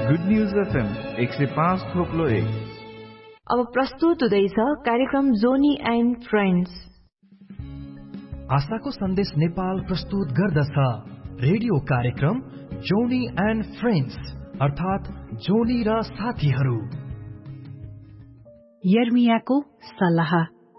Good news FM 105.1। अब प्रस्तुत हुँदैछ कार्यक्रम जोनी एन्ड फ्रेन्ड्स। आशाको सन्देश नेपाल प्रस्तुत गर्दछ रेडियो कार्यक्रम जोनी एन्ड फ्रेन्ड्स, अर्थात् जोनी र साथीहरू। यर्मियाको सल्लाह।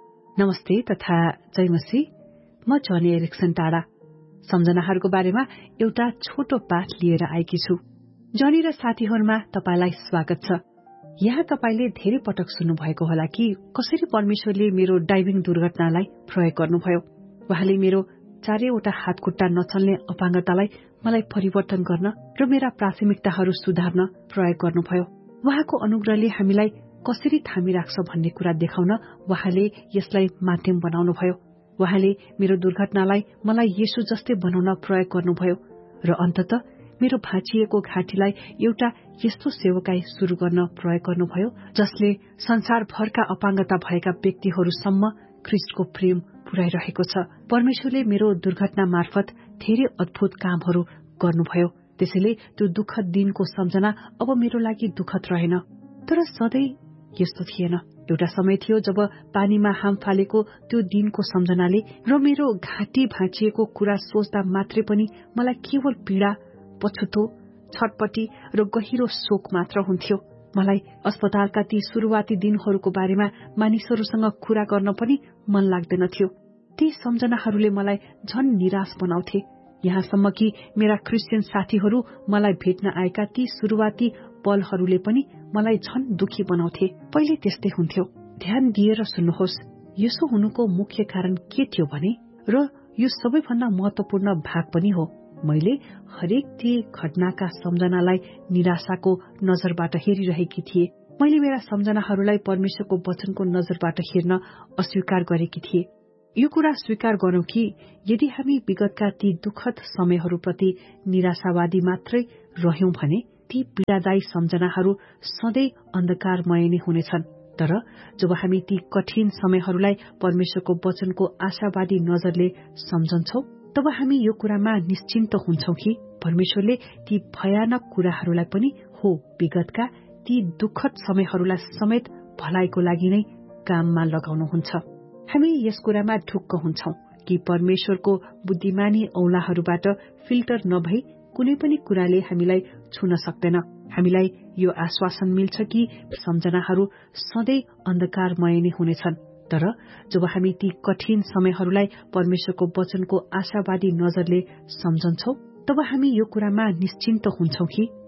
नमस्ते तथा जय मसी। म जोनी एरिक्सन टाढा सम्झनाहरूको बारेमा एउटा छोटो पाठ लिएर आएकी छु। जोनी र साथीहरूमा तपाईलाई स्वागत छ। यहाँ तपाईले धेरै पटक सुन्नुभएको होला कि कसरी परमेश्वरले मेरो डाइभिङ दुर्घटनालाई प्रयोग गर्नुभयो। उहाँले मेरो चारैवटा हातखुट्टा नचल्ने अपाङ्गतालाई मलाई परिवर्तन गर्न र मेरा प्राथमिकताहरू सुधार्न प्रयोग गर्नुभयो। उहाँको अनुग्रहले हामीलाई कसरी थामिराख्छ भन्ने कुरा देखाउन उहाँले यसलाई माध्यम बनाउनुभयो। उहाँले मेरो दुर्घटनालाई मलाई येशू जस्तै बनाउन प्रयोग गर्नुभयो र अन्ततः मेरो भाँचिएको घाँटीलाई एउटा यस्तो सेवकाई शुरू गर्न प्रयोग गर्नुभयो जसले संसारभरका अपाङ्गता भएका व्यक्तिहरूसम्म ख्रीष्टको प्रेम पुर्याइरहेको छ। परमेश्वरले मेरो दुर्घटना मार्फत धेरै अद्भुत कामहरू गर्नुभयो। त्यसैले त्यो दुःखद दिनको सम्झना अब मेरो लागि दुःखद रहेन। तर सधैँ यस्तो थिएन। एउटा समय थियो जब पानीमा हाम फालेको त्यो दिनको सम्झनाले र मेरो घाँटी भाँचिएको कुरा सोच्दा मात्रै पनि मलाई केवल पीडा, पछुतो, छटपटी र गहिरो शोक मात्र हुन्थ्यो। मलाई अस्पतालका ती शुरूआती दिनहरूको बारेमा मानिसहरूसँग कुरा गर्न पनि मन लाग्दैन थियो। ती सम्झनाहरूले मलाई झन निराश बनाउँथे। यहाँसम्म कि मेरा क्रिस्चियन साथीहरू मलाई भेट्न आएका ती शुरूआती पलहरूले पनि मलाई झन दुखी बनाउँथे। पहिले त्यस्तै हुन्थ्यो। ध्यान दिएर सुन्नुहोस्, यसो हुनुको मुख्य कारण के थियो भने, र यो सबैभन्दा महत्वपूर्ण भाग पनि हो, मैले हरेक ती घटनाका सम्झनालाई निराशाको नजरबाट हेरिरहेकी थिए। मैले मेरा सम्झनाहरूलाई परमेश्वरको वचनको नजरबाट हेर्न अस्वीकार गरेकी थिए। यो कुरा स्वीकार गरौं कि यदि हामी विगतका ती दुःखद समयहरूप्रति निराशावादी मात्रै रह्यौं भने ती पीड़ादायी सम्झनाहरू सधैँ अन्धकारमय नै हुनेछन्। तर जब हामी ती कठिन समयहरूलाई परमेश्वरको वचनको आशावादी नजरले सम्झन्छौं, तब हामी यो कुरामा निश्चिन्त हुन्छौं कि परमेश्वरले ती भयानक कुराहरूलाई पनि हो विगतका ती दुःखद समयहरूलाई समेत भलाइको लागि नै काममा लगाउनुहुन्छ। हामी यस कुरामा ढुक्क हुन्छौं कि परमेश्वरको बुद्धिमानी औंलाहरूबाट फिल्टर नभई कुनै पनि कुराले हामीलाई छुन सक्दैन। हामीलाई यो आश्वासन मिल्छ कि सम्झनाहरू सधैँ अन्धकारमय नै हुनेछन्। तर जब हामी ती कठिन समयहरूलाई परमेश्वरको वचनको आशावादी नजरले सम्झन्छौं, तब हामी यो कुरामा निश्चिन्त हुन्छौं कि